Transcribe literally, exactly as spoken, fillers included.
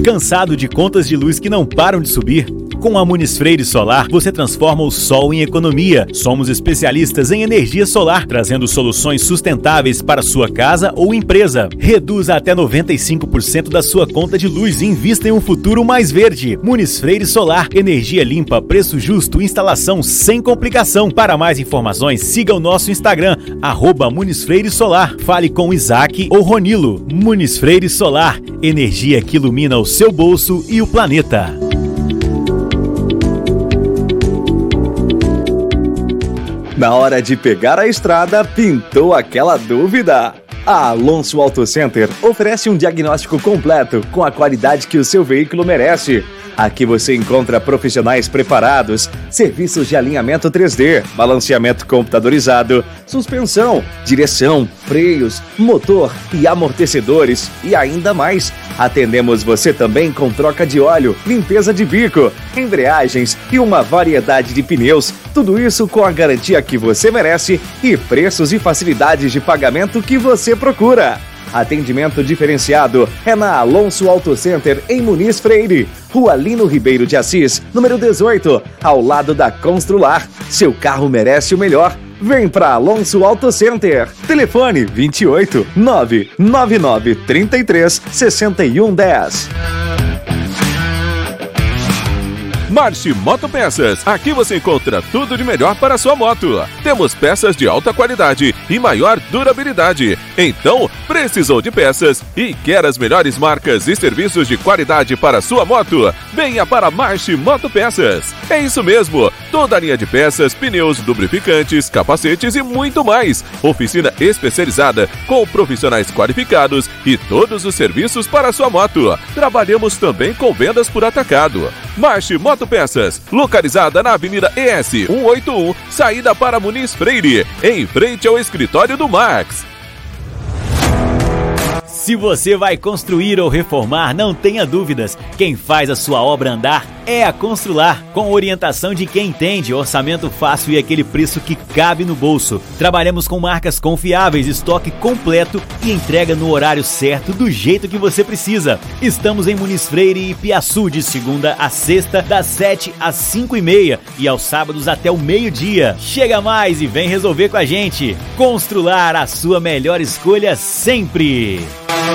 Cansado de contas de luz que não param de subir? Com a Muniz Freire Solar, você transforma o sol em economia. Somos especialistas em energia solar, trazendo soluções sustentáveis para sua casa ou empresa. Reduza até noventa e cinco por cento da sua conta de luz e invista em um futuro mais verde. Muniz Freire Solar, energia limpa, preço justo, instalação sem complicação. Para mais informações, siga o nosso Instagram, arroba Muniz Freire Solar. Fale com Isaac ou Ronilo. Muniz Freire Solar, energia que ilumina o seu bolso e o planeta. Na hora de pegar a estrada, pintou aquela dúvida? A Alonso Auto Center oferece um diagnóstico completo com a qualidade que o seu veículo merece. Aqui você encontra profissionais preparados, serviços de alinhamento três D, balanceamento computadorizado, suspensão, direção, freios, motor e amortecedores e ainda mais. Atendemos você também com troca de óleo, limpeza de bico, embreagens e uma variedade de pneus. Tudo isso com a garantia que você merece e preços e facilidades de pagamento que você procura. Atendimento diferenciado é na Alonso Auto Center em Muniz Freire, Rua Lino Ribeiro de Assis, número dezoito, ao lado da Constrular. Seu carro merece o melhor. Vem pra Alonso Auto Center. Telefone vinte e oito, nove nove nove, trinta e três, sessenta e um, dez. Marche Motopeças. Aqui você encontra tudo de melhor para a sua moto. Temos peças de alta qualidade e maior durabilidade. Então, precisou de peças e quer as melhores marcas e serviços de qualidade para a sua moto? Venha para Marche Motopeças. É isso mesmo. Toda a linha de peças, pneus, lubrificantes, capacetes e muito mais. Oficina especializada com profissionais qualificados e todos os serviços para a sua moto. Trabalhamos também com vendas por atacado. Marche Motopeças, localizada na Avenida E S cento e oitenta e um, saída para Muniz Freire, em frente ao escritório do Max. Se você vai construir ou reformar, não tenha dúvidas. Quem faz a sua obra andar é a Constrular, com orientação de quem entende, orçamento fácil e aquele preço que cabe no bolso. Trabalhamos com marcas confiáveis, estoque completo e entrega no horário certo, do jeito que você precisa. Estamos em Muniz Freire e Piaçu, de segunda a sexta, das sete às cinco e meia e aos sábados até o meio-dia. Chega mais e vem resolver com a gente. Constrular, a sua melhor escolha sempre.